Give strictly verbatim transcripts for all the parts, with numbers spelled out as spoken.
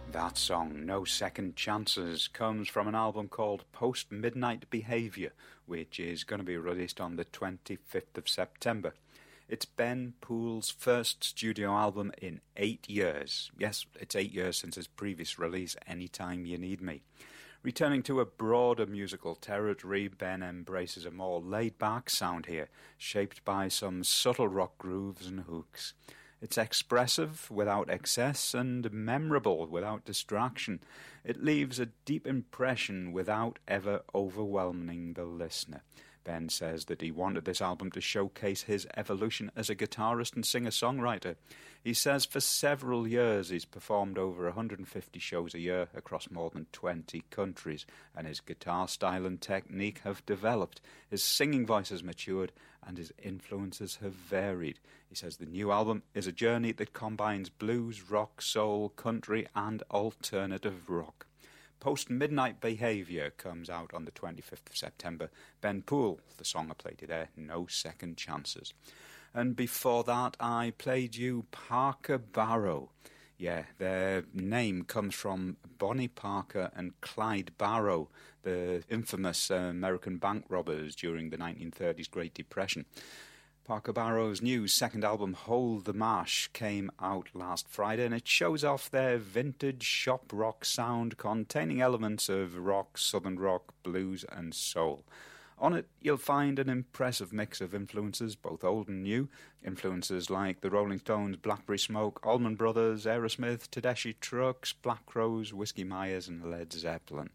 That song, No Second Chances, comes from an album called Post Midnight Behaviour, which is going to be released on the twenty-fifth of September. It's Ben Poole's first studio album in eight years. Yes, it's eight years since his previous release, Anytime You Need Me. Returning to a broader musical territory, Ben embraces a more laid-back sound here, shaped by some subtle rock grooves and hooks. It's expressive without excess and memorable without distraction. It leaves a deep impression without ever overwhelming the listener. Ben says that he wanted this album to showcase his evolution as a guitarist and singer-songwriter. He says for several years he's performed over one hundred fifty shows a year across more than twenty countries, and his guitar style and technique have developed. His singing voice has matured, and his influences have varied. He says the new album is a journey that combines blues, rock, soul, country, and alternative rock. Post Midnight Behaviour comes out on the twenty-fifth of September. Ben Poole, the song I played you there, No Second Chances. And before that, I played you Parker Barrow. Yeah, their name comes from Bonnie Parker and Clyde Barrow, the infamous uh, American bank robbers during the nineteen thirties Great Depression. Parker Barrow's new second album, Hold the Mash, came out last Friday, and it shows off their vintage shop rock sound containing elements of rock, southern rock, blues and soul. On it, you'll find an impressive mix of influences, both old and new. Influences like the Rolling Stones, Blackberry Smoke, Allman Brothers, Aerosmith, Tedeschi Trucks, Black Crowes, Whiskey Myers and Led Zeppelin.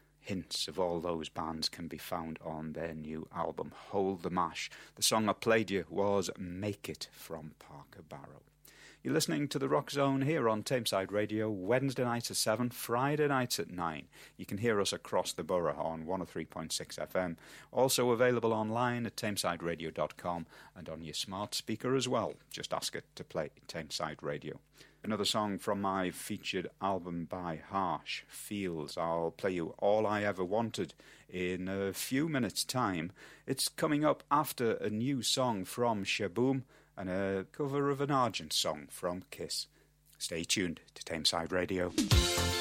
Hints of all those bands can be found on their new album, Hold the Mash. The song I played you was Make It from Parker Barrow. You're listening to The Rock Zone here on Tameside Radio, Wednesday nights at seven, Friday nights at nine. You can hear us across the borough on one oh three point six F M. Also available online at tameside radio dot com and on your smart speaker as well. Just ask it to play Tameside Radio. Another song from my featured album by Harsh, Feels. I'll play you All I Ever Wanted in a few minutes' time. It's coming up after a new song from Shaboom and a cover of an Argent song from Kiss. Stay tuned to Tameside Radio.